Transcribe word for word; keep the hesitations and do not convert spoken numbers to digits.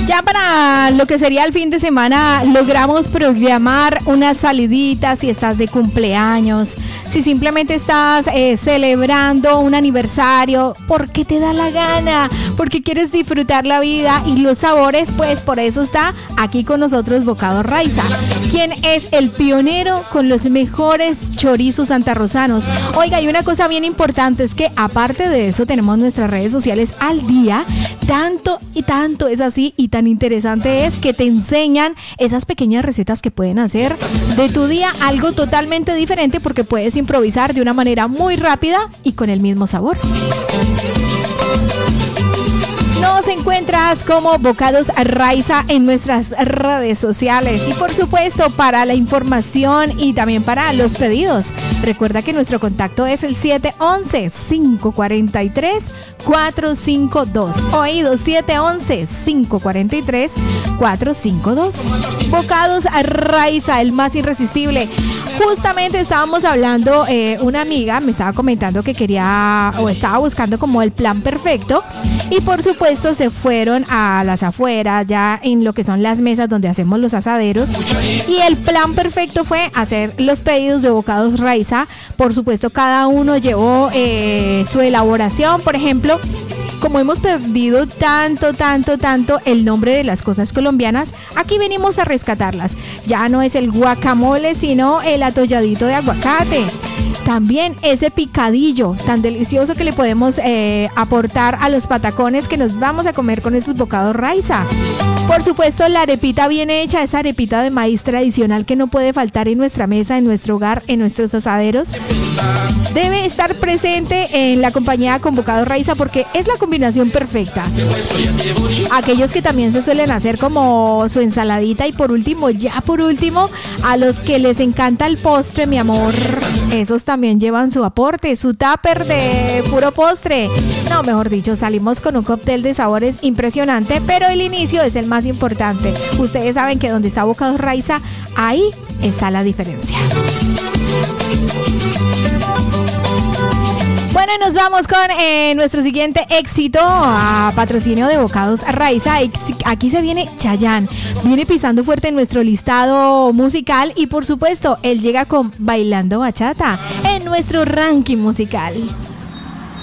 Ya para lo que sería el fin de semana logramos programar unas saliditas si estás de cumpleaños, si simplemente estás eh, celebrando un aniversario, porque te da la gana, porque quieres disfrutar la vida y los sabores, pues por eso está aquí con nosotros Bocados Raiza, quien es el pionero con los mejores chorizos santarrosanos. Oiga, hay una cosa bien importante, es que aparte de eso tenemos nuestras redes sociales al día, tanto y tanto es así y tan interesante es que te enseñan esas pequeñas recetas que pueden hacer de tu día algo totalmente diferente, porque puedes improvisar de una manera muy rápida y con el mismo sabor. Nos encuentras como Bocados Raiza en nuestras redes sociales y por supuesto para la información y también para los pedidos. Recuerda que nuestro contacto es el siete once, cinco cuatro tres, cuatro cinco dos. Oído, siete once, cinco cuatro tres, cuatro cinco dos. Bocados Raiza, el más irresistible. Justamente estábamos hablando, eh, una amiga me estaba comentando que quería o estaba buscando como el plan perfecto y por supuesto se fueron a las afueras, ya en lo que son las mesas donde hacemos los asaderos, y el plan perfecto fue hacer los pedidos de Bocados Raiza. Por supuesto cada uno llevó eh, su elaboración. Por ejemplo, como hemos perdido tanto, tanto, tanto el nombre de las cosas colombianas, aquí venimos a rescatarlas. Ya no es el guacamole, sino el atolladito de aguacate. También ese picadillo tan delicioso que le podemos eh, aportar a los patacones que nos vamos a comer con esos Bocados Raiza. Por supuesto, la arepita bien hecha, esa arepita de maíz tradicional que no puede faltar en nuestra mesa, en nuestro hogar, en nuestros asaderos. Debe estar presente en la compañía con Bocados Raiza porque es la combinación perfecta. Aquellos que también se suelen hacer como su ensaladita y por último, ya por último, a los que les encanta el postre, mi amor, esos también llevan su aporte, su tupper de puro postre. No, mejor dicho, salimos con un cóctel de sabores impresionante, pero el inicio es el más importante. Ustedes saben que donde está Bocados Raiza, ahí está la diferencia. Bueno, y nos vamos con eh, nuestro siguiente éxito a patrocinio de Bocados Raiza. Aquí se viene Chayanne, viene pisando fuerte en nuestro listado musical y por supuesto él llega con Bailando Bachata en nuestro ranking musical.